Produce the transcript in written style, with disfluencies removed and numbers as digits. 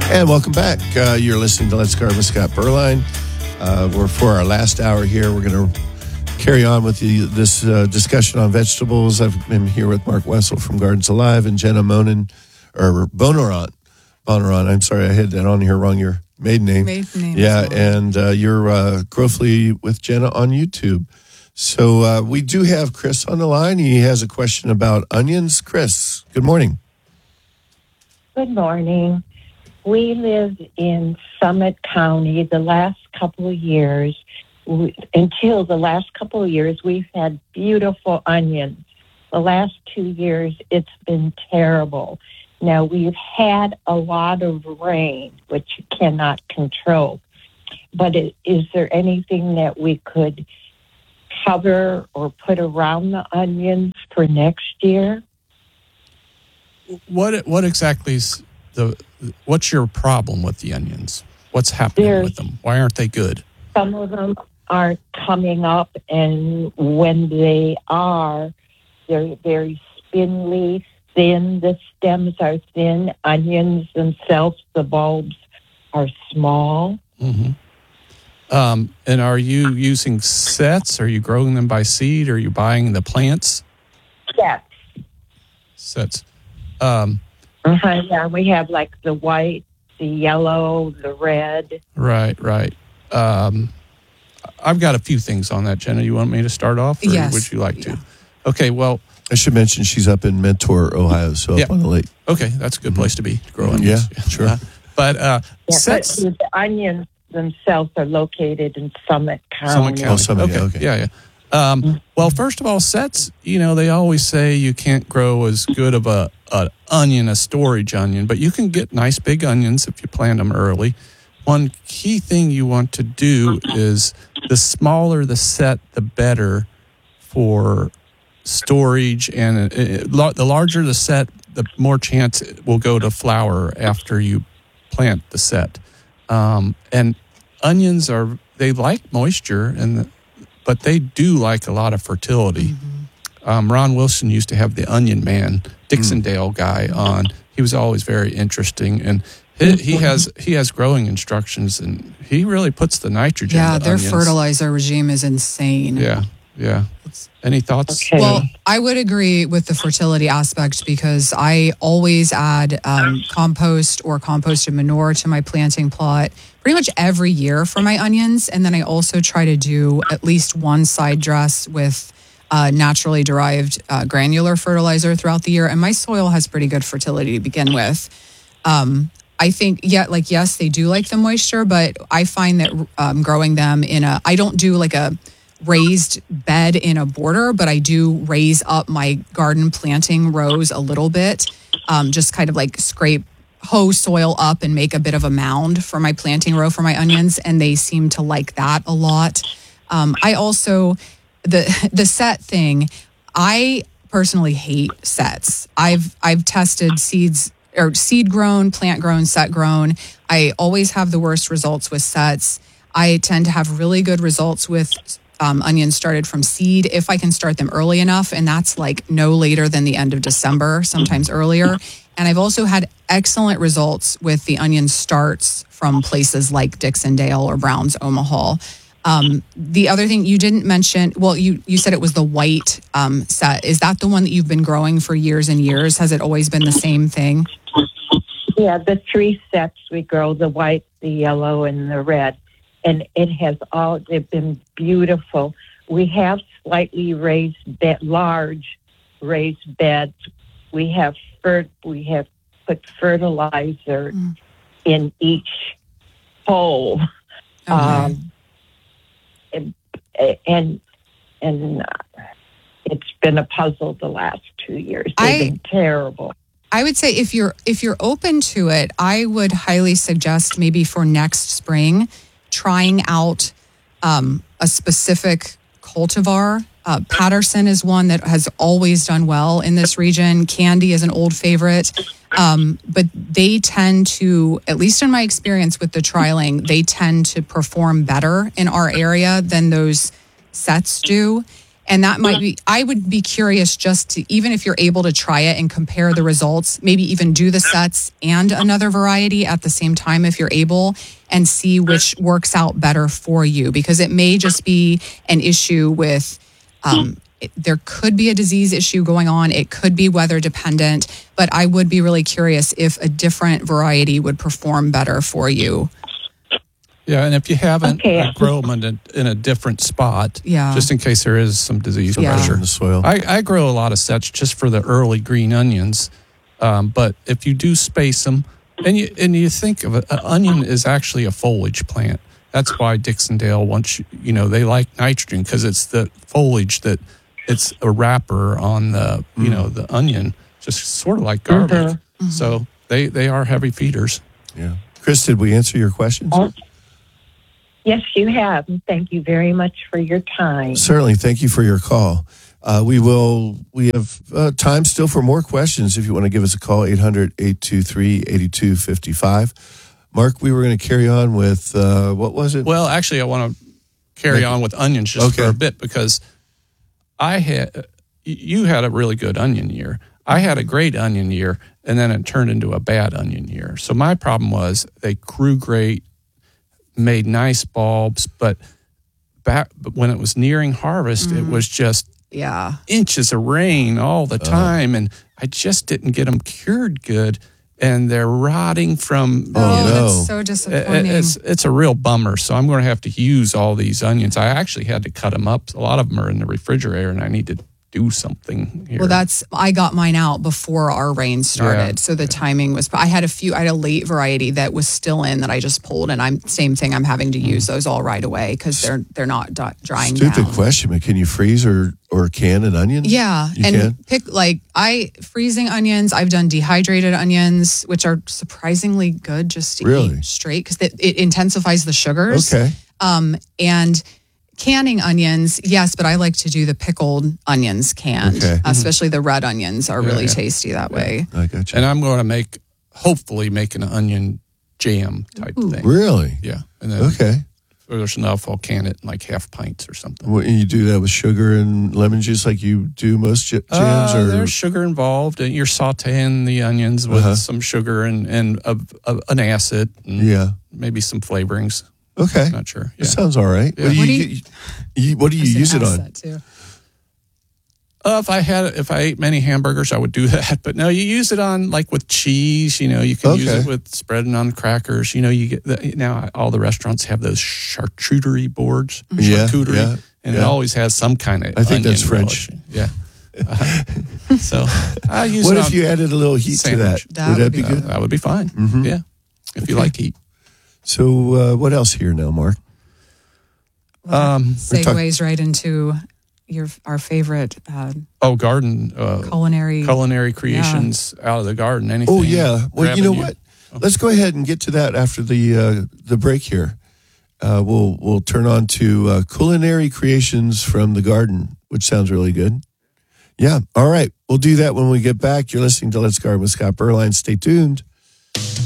And welcome back. You're listening to Let's Garden with Scott Berline. We're for our last hour here. We're going to carry on with this discussion on vegetables. I've been here with Mark Wessel from Gardens Alive and Jenna Bonorant. I'm sorry, I had that on here wrong. Your maiden name. Maiden name. Yeah, and you're Growthly with Jenna on YouTube. So we do have Chris on the line. He has a question about onions. Chris, good morning. Good morning. We live in Summit County. The last couple of years, until the last couple of years, we've had beautiful onions. The last 2 years, it's been terrible. Now, we've had a lot of rain, which you cannot control. But is there anything that we could cover or put around the onions for next year? What exactly is what's your problem with the onions? What's happening with them? Why aren't they good? Some of them aren't coming up, and when they are, they're very spindly, thin. The stems are thin. Onions themselves, the bulbs are small. Mm-hmm. And are you using sets? Are you growing them by seed? Are you buying the plants? Sets. Yeah, we have like the white, the yellow, the red. Right. I've got a few things on that, Jenna. You want me to start off? Or yes. Would you like to? Okay, well. I should mention she's up in Mentor, Ohio, so up on the lake. Okay, that's a good place to be to grow onions. Yeah, sure. But the onions themselves are located in Summit County. Okay. Yeah. Well, first of all, sets, they always say you can't grow as good of a storage onion, but you can get nice big onions if you plant them early. One key thing you want to do is the smaller the set, the better for storage, and the larger the set, the more chance it will go to flower after you plant the set. And onions they like moisture, but they do like a lot of fertility. Mm-hmm. Ron Wilson used to have the Onion Man, Dixondale guy on. He was always very interesting, and he has growing instructions, and he really puts the nitrogen. Yeah, into their onions. Fertilizer regime is insane. Yeah. Any thoughts? Okay. Well, I would agree with the fertility aspect because I always add compost or composted manure to my planting plot pretty much every year for my onions. And then I also try to do at least one side dress with naturally derived granular fertilizer throughout the year. And my soil has pretty good fertility to begin with. I think, yes, they do like the moisture, but I find that growing them I don't do like a raised bed in a border, but I do raise up my garden planting rows a little bit, just kind of like hoe soil up and make a bit of a mound for my planting row for my onions, and they seem to like that a lot. I also, the set thing, I personally hate sets. I've tested seeds or seed grown, plant grown, set grown. I always have the worst results with sets. I tend to have really good results with onions started from seed if I can start them early enough, and that's like no later than the end of December, sometimes earlier. And I've also had excellent results with the onion starts from places like Dixondale or Brown's Omaha. The other thing you didn't mention, well, you said it was the white set. Is that the one that you've been growing for years and years? Has it always been the same thing? Yeah, the 3 sets we grow, the white, the yellow, and the red. And they've been beautiful. We have slightly large raised beds. We have put fertilizer in each hole. Okay. And it's been a puzzle the last 2 years. They've been terrible. I would say if you're open to it, I would highly suggest maybe for next spring trying out a specific cultivar. Patterson is one that has always done well in this region. Candy is an old favorite. But they tend to, at least in my experience with the trialing, they tend to perform better in our area than those sets do. And that might be, I would be curious just to, even if you're able to try it and compare the results, maybe even do the sets and another variety at the same time if you're able, and see which works out better for you. Because it may just be an issue with, there could be a disease issue going on. It could be weather dependent, but I would be really curious if a different variety would perform better for you. Yeah, and if you haven't, grow them in a different spot, just in case there is some disease pressure in the soil. I grow a lot of sets just for the early green onions, but if you do space them, and you think of it, an onion is actually a foliage plant. That's why Dixondale wants they like nitrogen, because it's the foliage that it's a wrapper on the the onion, just sort of like garlic. Mm-hmm. So they are heavy feeders. Yeah, Chris, did we answer your questions? Yes, you have. And thank you very much for your time. Certainly. Thank you for your call. We have time still for more questions. If you want to give us a call, 800-823-8255. Mark, we were going to carry on with, what was it? Well, actually, I want to carry on with onions just for a bit, because you had a really good onion year. I had a great onion year, and then it turned into a bad onion year. So my problem was they grew great, made nice bulbs, but when it was nearing harvest, it was just inches of rain all the time, and I just didn't get them cured good, and they're rotting from. That's so disappointing. It's a real bummer. So I'm going to have to use all these onions. I actually had to cut them up. A lot of them are in the refrigerator, and I need to do something here. Well, I got mine out before our rain started, so the timing was. I had a late variety that was still in that I just pulled, and I'm having to use those all right away because they're not drying down. Stupid question, but can you freeze or can an onion? Yeah, can? Freezing onions. I've done dehydrated onions, which are surprisingly good just to eat straight because it intensifies the sugars. Okay. And canning onions, yes, but I like to do the pickled onions canned, especially the red onions are really tasty that way. I got you. And I'm going to hopefully make an onion jam type thing. Really? Yeah. And then if there's enough, I'll can it in like half pints or something. Well, you do that with sugar and lemon juice like you do most jams? Or there's sugar involved, and you're sauteing the onions with some sugar and an acid and maybe some flavorings. Okay. Not sure. It sounds all right. Yeah. What do you use it on? If I ate many hamburgers, I would do that. But no, you use it on like with cheese. You can use it with spreading on crackers. You get now all the restaurants have those charcuterie boards. Charcuterie, and it always has some kind of. I think that's relish. French. Yeah. So I use. What if you added a little heat sandwich. to that? Would that be good? That would be fine. Mm-hmm. Yeah, if you like heat. So what else here now, Mark? Segues right into our favorite garden culinary creations out of the garden. Anything? Oh yeah. Well, you know what? Let's go ahead and get to that after the break here. We'll turn on to culinary creations from the garden, which sounds really good. Yeah. All right. We'll do that when we get back. You're listening to Let's Garden with Scott Berline. Stay tuned.